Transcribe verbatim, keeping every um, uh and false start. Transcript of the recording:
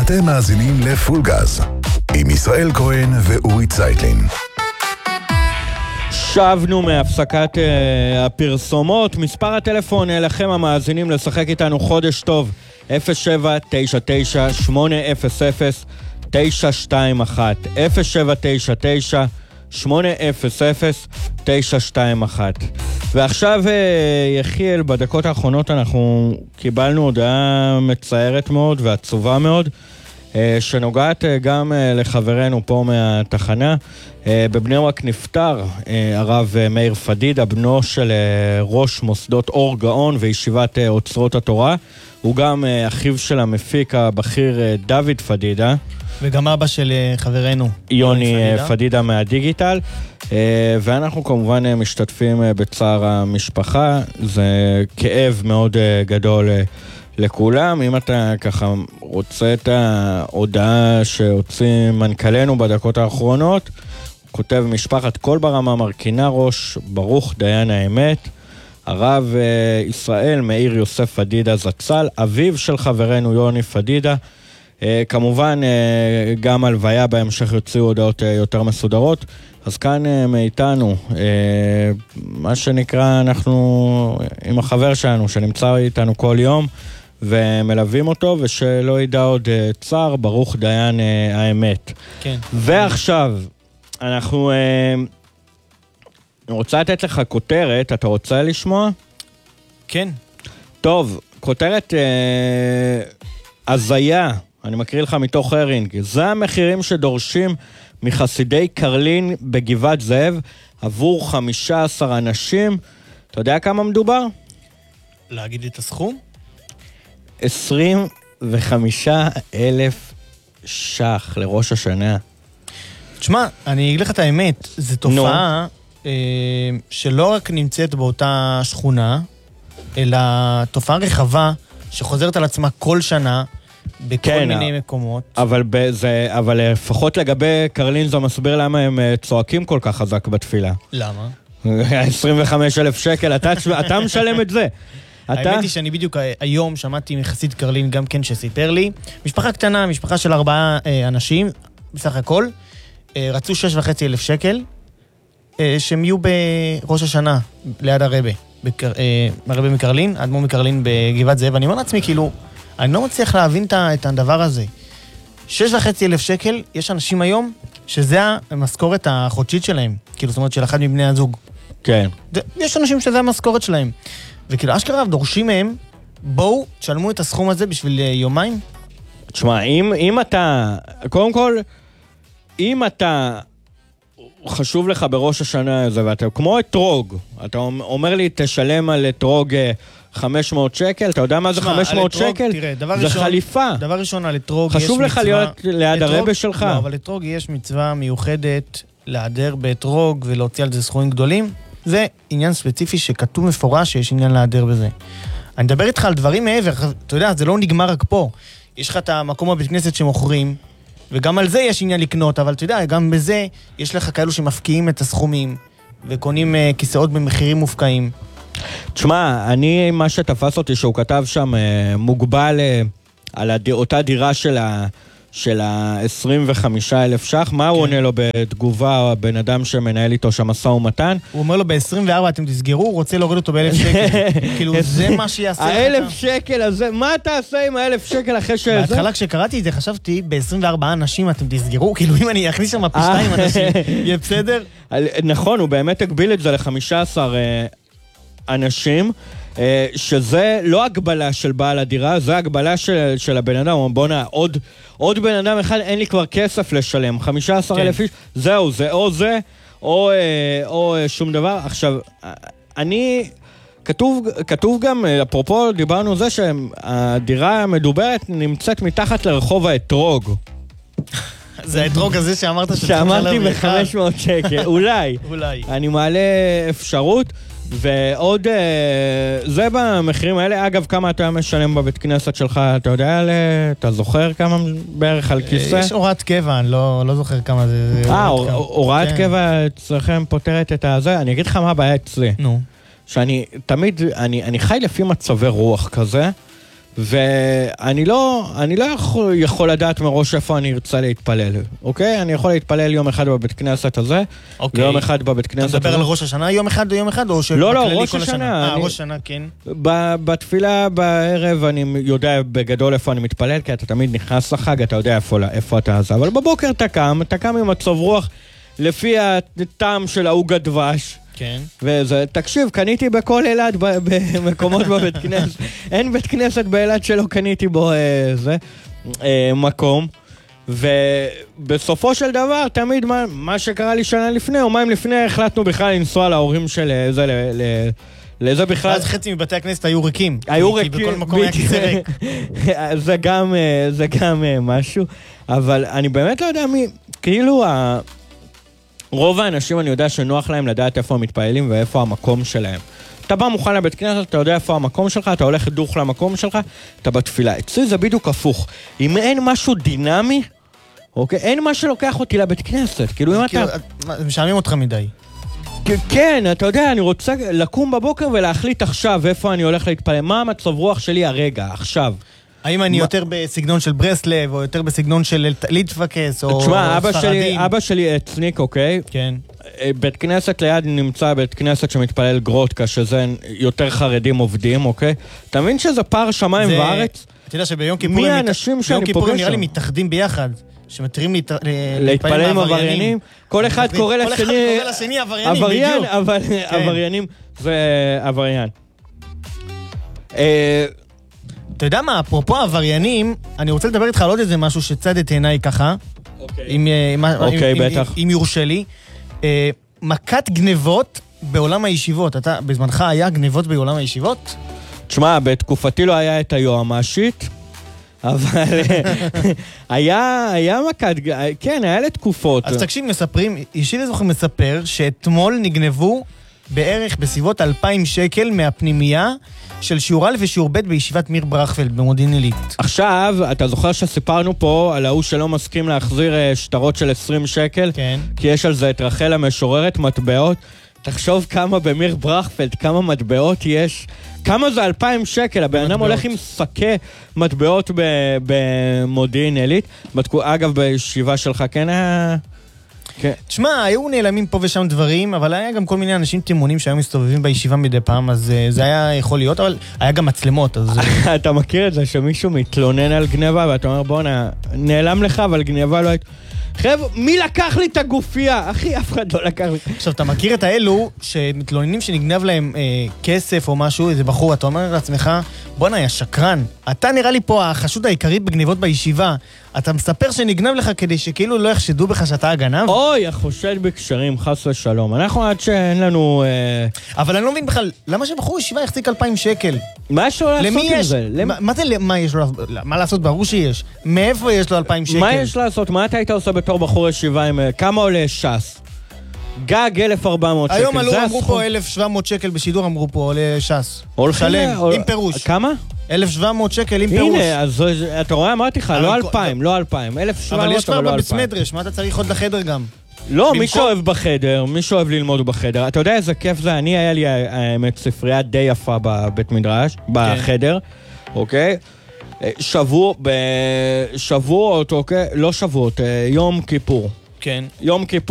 אתם מאזינים לפול גז, עם ישראל כהן ואורי צייטלין. שבנו מהפסקת uh, הפרסומות. מספר הטלפון אליכם המאזינים לשחק איתנו חודש טוב, אפס שבע תשע תשע שמונה אפס אפס תשע שתיים אחת, אפס שבע תשע תשע שמונה אפס אפס תשע שתיים אחת. ועכשיו uh, יחיאל, בדקות האחרונות אנחנו קיבלנו הודעה מצערת מאוד ועצובה מאוד, uh, שנוגעת uh, גם uh, לחברנו פה מהתחנה. Uh, בבני ברק נפטר uh, הרב uh, מאיר פדידה, בנו של uh, ראש מוסדות אור גאון וישיבת uh, אוצרות התורה. הוא גם uh, אחיו של המפיק הבכיר uh, דוד פדידה. וגם אבא של uh, חברנו. יוני פדידה, פדידה מהדיגיטל. Uh, ואנחנו כמובן uh, משתתפים uh, בצער המשפחה. זה כאב מאוד uh, גדול uh, לכולם. אם אתה ככה רוצה את ההודעה שהוציא מנכ"לנו בדקות האחרונות, כותב משפחת כל ברמה מרכינה ראש, ברוך דיין האמת, הרב uh, ישראל מאיר יוסף פדידה זצ"ל, אביו של חברנו יוני פדידה. Uh, כמובן uh, גם הלוויה בהמשך יוציאו הודעות uh, יותר מסודרות. אז כאן uh, מאיתנו, uh, מה שנקרא, אנחנו עם החבר שלנו שנמצא איתנו כל יום ומלווים אותו, ושלא ידע עוד uh, צער, ברוך דיין uh, האמת. כן. ועכשיו אנחנו, אני רוצה לתת לך כותרת, אתה רוצה לשמוע? כן. טוב, כותרת הזיה, אני מקריא לך מתוך הרינג. זה המחירים שדורשים מחסידי קרלין בגבעת זאב עבור חמישה עשר אנשים. אתה יודע כמה מדובר? להגיד לי את הסכום? עשרים וחמישה אלף שח לראש השנה. תשמע, אני אגיד לך את האמת, זו תופעה אה, שלא רק נמצאת באותה שכונה, אלא תופעה רחבה שחוזרת על עצמה כל שנה בכל כן, מיני מקומות. אבל, בזה, אבל לפחות לגבי קרלין זה מסביר למה הם צועקים כל כך חזק בתפילה. למה? עשרים וחמישה אלף שקל, אתה, אתה משלם את זה. אתה... האמת היא שאני בדיוק היום שמעתי מחסיד קרלין גם כן שסיפר לי, משפחה קטנה, משפחה של ארבעה אה, אנשים, בסך הכל, רצו שש וחצי אלף שקל, שהם יהיו בראש השנה, ליד הרבה, הרבה מקרלין, אדמו מקרלין בגבעת זאב. אני אומר לעצמי, כאילו, אני לא מצליח להבין את הדבר הזה. שש וחצי אלף שקל, יש אנשים היום, שזה המשכורת החודשית שלהם, כאילו, זאת אומרת, של אחד מבני הזוג. כן. יש אנשים שזה המשכורת שלהם. וכאילו, אשכרה דורשים מהם, בואו, תשלמו את הסכום הזה בשביל יומיים. תשמע, אם, אם אתה, קודם כל, אם אתה חשוב לך בראש השנה הזה, ואתה כמו אתרוג, אתה אומר לי תשלם על אתרוג חמש מאות שקל, אתה יודע מה זה חמש מאות שקל? תראה, דבר זה ראשון, חליפה. דבר ראשון, על אתרוג יש מצווה... חשוב לך להיות ליד אתרוג, הרבה שלך. לא, אבל אתרוג יש מצווה מיוחדת להיעדר באתרוג ולהוציא על זה סכומים גדולים. זה עניין ספציפי שכתוב מפורש שיש עניין להיעדר בזה. אני מדבר איתך על דברים מעבר, אתה יודע, זה לא נגמר רק פה. יש לך את המקום בבית כנסת שמוכרים, וגם על זה יש עניין לקנות, אבל אתה יודע, גם בזה יש לך כאלו שמפקיעים את הסכומים, וקונים uh, כיסאות במחירים מופקעים. תשמע, אני, מה שתפס אותי שהוא כתב שם, uh, מוגבל uh, על הד... אותה דירה של ה... של ה-עשרים וחמישה אלף שח, מה הוא עונה לו בתגובה, בן אדם שמנהל איתו שם משא ומתן? הוא אומר לו ב-עשרים וארבע אתם תסגרו, הוא רוצה להוריד אותו ב-אלף שקל. כאילו זה מה שיעשה לך. האלף שקל הזה, מה תעשה עם האלף שקל אחרי שזה? בהתחלה כשקראתי את זה חשבתי, ב-עשרים וארבעה אנשים אתם תסגרו, כאילו אם אני אכניס שם פי שתיים אנשים, יהיה בסדר? נכון, הוא באמת הגביל את זה ל-חמישה עשר אנשים, שזה לא הגבלה של בעל הדירה, זה הגבלה של, של הבן אדם. בוא נה, עוד, עוד בן אדם אחד, אין לי כבר כסף לשלם. חמישה עשר אלף איש, זהו, זה או זה, או, או שום דבר. עכשיו, אני, כתוב, כתוב גם, אפרופו דיברנו על זה, שהדירה המדוברת נמצאת מתחת לרחוב האתרוג. זה האתרוג הזה שאמרת שאמרתי ב-חמש מאות שקל, אולי. אולי. אני מעלה אפשרות. ועוד, זה במחירים האלה. אגב, כמה אתה משלם בבית כנסת שלך, אתה יודע, אתה זוכר כמה בערך על כיסא? יש הוראת קבע, אני לא, לא זוכר כמה זה... אה, הוראת קבע אצלכם פותרת את הזה. אני אגיד לך מה הבעיה אצלי. נו. שאני תמיד, אני, אני חי לפי מצבי רוח כזה, ואני לא, אני לא יכול, יכול לדעת מראש איפה אני ארצה להתפלל, אוקיי? אני יכול להתפלל יום אחד בבית כנסת הזה, אוקיי. ויום אחד בבית כנסת הזה. אתה מדבר על ראש השנה יום אחד או יום אחד, או לא, לא, שבכללי ראש כל השנה. אה, אני- ראש השנה, כן. ב- בתפילה בערב אני יודע בגדול איפה אני מתפלל, כי אתה תמיד נכנס לחג, אתה יודע איפה, איפה אתה זה. אבל בבוקר אתה קם, אתה קם עם מצב רוח לפי הטעם של העוג הדבש. כן. וזה, תקשיב, קניתי בכל אילת ב- במקומות בבית כנסת. אין בית כנסת באילת שלא קניתי בו אה, זה, אה, מקום. ובסופו של דבר, תמיד מה, מה שקרה לי שנה לפני, או מים לפני, החלטנו בכלל לנסוע להורים של אה, זה, ל... ל לזה בכלל... אז חצי מבתי הכנסת היו ריקים. היו כי ריקים. בכל מקום היה כיסא ריק. זה גם, אה, זה גם אה, משהו. אבל אני באמת לא יודע מי... כאילו, ה... רוב האנשים אני יודע שנוח להם לדעת איפה המתפעלים ואיפה המקום שלהם. אתה בא מוכן לבית כנסת, אתה יודע איפה המקום שלך, אתה הולך דוך למקום שלך, אתה בתפילה. אצלי זה בדיוק הפוך. אם אין משהו דינמי, אוקיי, אין מה שלוקח אותי לבית כנסת. כאילו אם אתה... זה משעמם אותך מדי. כן, אתה יודע, אני רוצה לקום בבוקר ולהחליט עכשיו איפה אני הולך להתפלל. מה המצב רוח שלי הרגע, עכשיו? האם אני יותר בסגנון של ברסלב, או יותר בסגנון של ליטפקס, או ספרדים? תשמע, אבא שלי, אבא שלי אתניק, אוקיי? כן. בית כנסת ליד נמצא בית כנסת שמתפלל גרוטקה, שזה יותר חרדים עובדים, אוקיי? אתה מבין שזה פער שמיים זה- וארץ? אתה יודע שביום מי כיפורים... האנשים שאני ביום כיפורים פוגש נראה לי שם? מתאחדים ביחד, שמתירים להת- להתפלל עם עבריינים? כל אחד קורא כל אחד לשני... קורא לשני עבריינים, עבריין, בדיוק. אבל עבריינים זה עבריין. אה, אתה יודע מה, אפרופו עבריינים, אני רוצה לדבר איתך על עוד איזה משהו שצד את עיניי ככה, אם, אה, אם- אוקיי, אם- בטח. אם יורשה לי. אה, מכת גנבות בעולם הישיבות. אתה, בזמנך היה גנבות בעולם הישיבות? תשמע, בתקופתי לא היה את היועמ"שית, אבל היה, היה מכת, כן, היה לתקופות. אז תקשיב, מספרים, אישי לזוכר מספר שאתמול נגנבו בערך בסביבות אלפיים שקל מהפנימייה של שיעור א' ושיעור ב' בישיבת מיר ברכפלד במודיעין עילית. עכשיו, אתה זוכר שסיפרנו פה על ההוא שלא מסכים להחזיר אה, שטרות של עשרים שקל? כן. כי יש על זה את רחל המשוררת מטבעות. תחשוב כמה במיר ברכפלד, כמה מטבעות יש. כמה זה אלפיים שקל? הבן אדם הולך עם שקי מטבעות ב- במודיעין עילית. בתקו- אגב, בישיבה שלך כן היה... כן. תשמע, היו נעלמים פה ושם דברים, אבל היה גם כל מיני אנשים תימונים שהיו מסתובבים בישיבה מדי פעם, אז uh, זה היה יכול להיות, אבל היה גם מצלמות, אז... אתה מכיר את זה שמישהו מתלונן על גניבה, ואתה אומר, בוא'נה, נעלם לך, אבל גניבה לא היית... חבר'ה, מי לקח לי את הגופייה? אחי, אף אחד לא לקח לי. עכשיו, אתה מכיר את האלו שמתלוננים שנגנב להם אה, כסף או משהו, איזה בחור, אתה אומר לעצמך, בוא'נה, יא שקרן, אתה נראה לי פה החשוד העיקרי בגניבות בישיבה, אתה מספר שנגנב לך כדי שכאילו לא יחשדו בך שאתה הגנב? אוי, החושד בקשרים, חס ושלום. אנחנו עד שאין לנו... אה... אבל אני לא מבין בכלל, למה שבחור ישיבה יחזיק אלפיים שקל? מה יש לו לעשות למי עם יש? זה? למ... מה, מה זה, מה יש לו? מה לעשות? ברור שיש. מאיפה יש לו אלפיים שקל? מה יש לעשות? מה אתה היית עושה בתור בחור ישיבה עם... אה, כמה עולה ש"ס? גג אלף וארבע מאות שקל. היום עלו, זה אמרו הסכום. פה אלף שבע מאות שקל בשידור, אמרו פה, עולה ש"ס. הולכים שלם, ל- עם פירוש. כמה? אלף שבע מאות שקל עם פירוש. הנה, אז אתה רואה, אמרתי לך, אבל לא כל- אלפיים, לא אלפיים. אלף שבע אבל מאות, יש אבל לא כבר אלפיים. בסמדרש, מה אתה צריך עוד לחדר גם? לא, מי במקום- שאוהב בחדר, מי שאוהב ללמוד בחדר. אתה יודע איזה כיף זה? אני, היה לי האמת ספרייה די יפה בבית מדרש, בחדר, אוקיי? שבוע, בשבועות, אוקיי? לא שבועות, יום כיפור. כן. יום כיפור.